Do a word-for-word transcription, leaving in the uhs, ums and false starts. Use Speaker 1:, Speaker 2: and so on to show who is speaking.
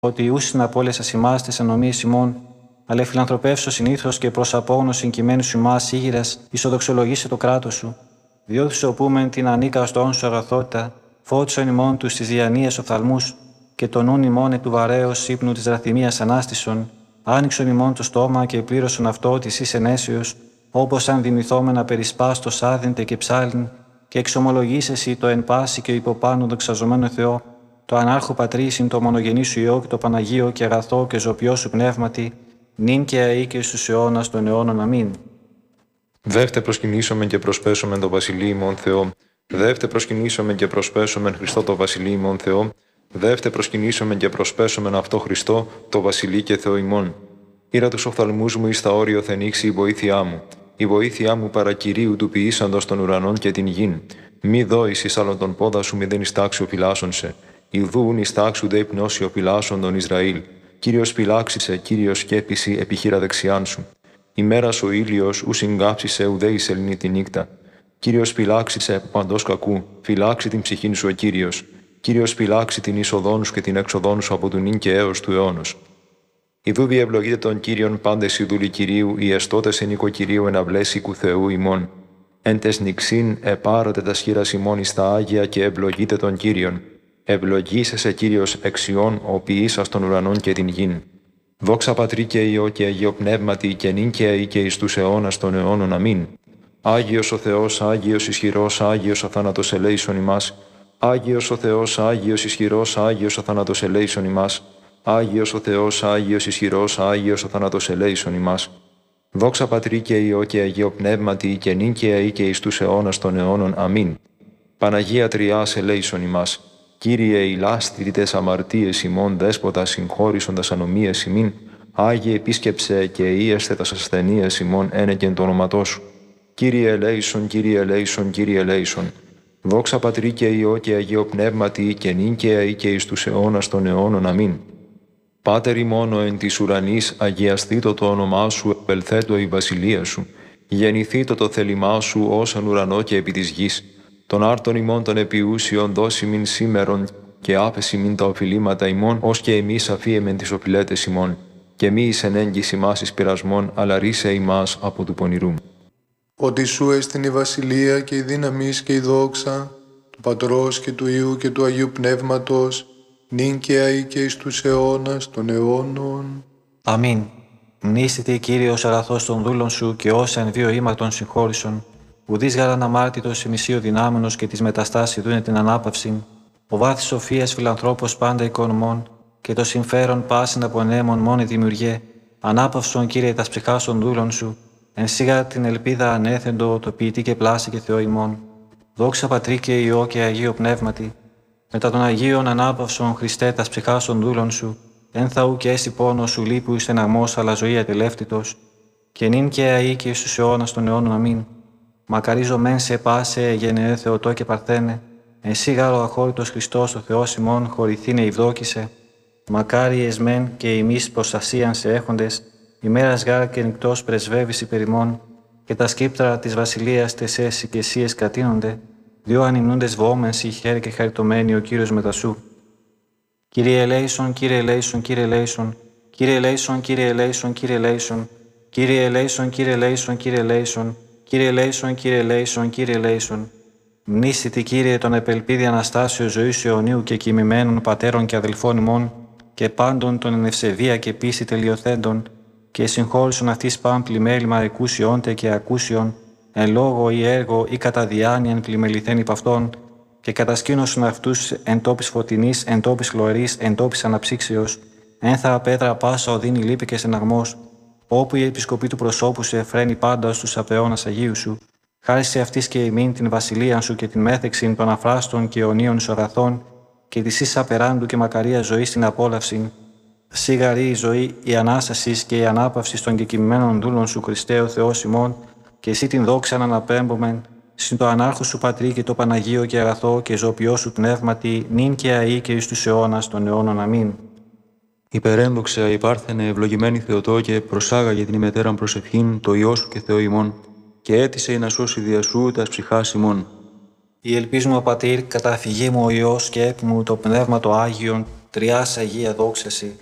Speaker 1: ότι ούσιν από όλες ας ημάς τες ανομίες ημών, αλλά φιλανθρωπεύσω συνήθως και προς απόγνωση κειμένου σου ημάς ήγηρας, ισοδοξολογήσε το κράτος σου. Διότι σου οπούμεν την ανίκαστον σου αγαθότητα, φώτισον ημών τους της διανοίας οφθαλμούς, και τον νουν ημών εκ του βαρέως ύπνου της δραθυμίας ανάστησον, άνοιξον ημών το στόμα και πλήρωσον αυτό της εις ενέσεως, όπως αν δημηθόμενα περισπάστος άδυντε και ψάλιν, και εξομολογήσεσαι το εν πάση και υποπάνω δοξαζομένο Θεό, το ανάρχο πατρίσιν, το μονογενή σου Υιό και το Παναγίο και αγαθό και ζωπιό σου πνεύματι, νυν και αεί και στους αιώνας των αιώνων. Αμήν.
Speaker 2: Δεύτε προσκυνήσομεν και προσπέσομεν το βασιλείο ημών Θεό. Δεύτε προσκυνήσομεν και προσπέσομεν Χριστό το βασιλείο ημών Θεό. Δεύτε προσκυνήσομεν και προσπέσομεν αυτό Χριστό το βασιλεί και Θεό ημών. Ήρα τους οφθαλμούς μου εις τα όριο θενήξει η βοήθειά μου. Η βοήθειά μου παρακυρίου του ποιήσαντος των ουρανών και την γην. Μη δώεις εις άλλον τον πόδα σου, μη δεν εις τάξιο φυλάσσον-σε. Ιδούν εις τάξου δε υπνώσιο φυλάσσον τον Ισραήλ. Κύριος φυλάξισε, Κύριος σκέπιση επιχείρα δεξιάν σου. Ημέρας ο ήλιος ου συγκάψισε ουδέ η σελήνη τη νύκτα. Κύριος φυλάξισε παντός κακού, φυλάξει την ψυχήν σου ο Κύριος. Κύριος φυλάξει την είσοδόν σου και την έξοδόν σου από του νυν και έως του αιώνος. Ιδού διευλογείτε τον Κύριον πάντες οι δούλοι Κυρίου, οι εστώτες εν οικοκυρίου εν αυλές οίκου Θεού ημών. Εν τες νυξίν επάρατε τα σχήρας ημών εις τα Άγια και ευλογείτε τον Κύριον. Ευλογήσεσαι Κύριος εξιών, ο ποιήσας των ουρανών και την γην. Δόξα Πατρί και Υιό και Αγίο Πνεύματι και νυν και αεί και εις τους αιώνας των αιώνων. Αμήν. Άγιος ο Θεός, Άγιος ισχυρός, Άγιος αθάνατος ελέησον ημάς. Άγιος ο Θεός, Άγιος ισχυρός, Άγιος αθάνατος ελέησον ημάς. Άγιος ο Θεός, Άγιος ισχυρός, Άγιος αθάνατος ελέησον ημάς. Δόξα Πατρί και Υιό και Αγίο Πνεύματι και νυν και αεί και εις τους αιώνας των αιώνων. Αμήν. Παναγία Τριάς ελέησον ημάς. Κύριε ηλάστη τες αμαρτίες ημών, δέσποτα συγχώρησον τας ανομίες ημίν, Άγιε επίσκεψε και ίεστε τας ασθενείες ημών ένεκεν το όνοματό σου. Κύριε ελέησον, Κύριε ελέησον, Κύριε ελέησον. Δόξα Πατρί και Υιό και Αγίο Πνεύματι και νυν και αεί και εις τους αιώνας των αιώνων. Αμήν. Πάτερ ημών εν της ουρανής, αγιαστήτω το όνομά σου, επελθέτω η βασιλεία σου. Γεννηθήτω το θέλημά σου ως εν ουρανό και επί της γης. Τον άρτον ημών των επιούσιων δώσει μην σήμερον και άφεση μην τα οφειλήματα ημών, ως και εμείς αφίεμεν τις οφειλέτες ημών. Και μη εις ενέγγις ημάς εις πειρασμών, αλλά ρίσε ημάς από του πονηρού.
Speaker 3: Ότι σου έστειν η βασιλεία και η δύναμις και η δόξα, του Πατρός και του Υιού και του Αγίου Πνεύματος, νυν και αεί και εις τους αιώνας των αιώνων.
Speaker 1: Αμήν. Μνήστητη Κύριος αγαθός των δούλων σου και όσα εν βίο ήμαρτον συγχώρησον. Ουδής γαραν αμάρτητος ημισίο δυνάμενος και της μεταστάσι δούνε την ανάπαυσιν. Ο βάθης σοφίας φιλανθρώπος πάντα οικονομών και το συμφέρον πάσιν από νέμων μόνη δημιουργέ. Ανάπαυσον Κύριε τας ψυχάς των δούλων σου. Εν σίγα την ελπίδα ανέθεντο το ποιητή και πλάση και Θεό ημών. Δόξα Πατρί και Υιό και Αγίο Πνεύματι. Μετά των Αγίων ανάπαυσον Χριστέ τας ψυχάς των δούλων σου. Εν θαού και έσυ πόνο σου λείπου εις στεναγμός αλλά ζωή ατελεύτητος. Και νυν και αεί και εις τους αιώνας των αιώνων. Αμήν. Μακαρίζω μεν σε πάσε γενεέ Θεοτό και Παρθένε, εσύ γάρο αχώρητος Χριστός ο Θεός ημών χωρηθήνε ευδόκησε, μακάρι εσμέν και ημείς προστασίαν σε έχοντες, ημέρας γάρ και νυκτός πρεσβεύεις υπερημών, και τα σκύπτρα της βασιλείας τεσές οικεσίες κατείνονται, διό ανυμνούντες βόμενσι χέρι και χαριτωμένοι ο Κύριος μετασού. Κύριε ελέησον, Κύριε ελέησον, Κύριε ελέησον, Κύριε ελέησον, Κύριε ελέησον, Κύριε ελέησον, Κύριε ελέησον, Κύριε ελέησον, Κύριε ελέησον, Κύριε ελέησον, Κύριε ελέησον, Κύριε ελέησον. Μνήστητη Κύριε τον επελπίδη Αναστάσεω ζωής αιωνίου και κοιμημένων πατέρων και αδελφών ημών και πάντων των εν ευσεβία και πίστη τελειοθέντων και συγχώρησον αυτής παν πλημέλημα εκούσιόντε και ακούσιον εν λόγω ή έργο ή κατά διάνοιαν πλημεληθέν υπ' αυτών και κατασκήνωσον αυτούς εν τόπης φωτεινής, εν τόπης χλωρής, εν τόπης αναψύξεως, ένθα πέτρα πάσα οδύνη λύπη και στεναγμός, όπου η επισκοπή του προσώπου σου εφραίνει πάντα στους απαιώνας Αγίου σου, χάρη σε αυτής και ημίν την βασιλεία σου και την μέθεξην των αφράστων και αιωνίων σου αγαθών και της εις απεράντου και μακαρία ζωή στην απόλαυση. Σίγαρη η ζωή, η ανάσταση και η ανάπαυση των κεκοιμημένων δούλων σου, Χριστέ ο Θεός ημών, και εσύ την δόξα να αναπέμπομεν, συν το ανάρχο σου Πατρί και το Παναγίο και αγαθό και ζωοποιό σου πνεύματι, νυν και αεί και εις τους αιώνας των αιώνων. Αμήν.
Speaker 4: Υπερένδοξα υπάρθενε ευλογημένη Θεοτό και προσάγαγε την ημετέραν προσευχήν το Υιό σου και Θεό ημών, και έτησε να σώσει δια σου τας ψυχάς ημών.
Speaker 1: Η ελπίζουμε ο Πατήρ, κατά φυγή μου ο Υιός και έπ' μου το Πνεύμα το Άγιον, Τριάς Αγία δόξαση,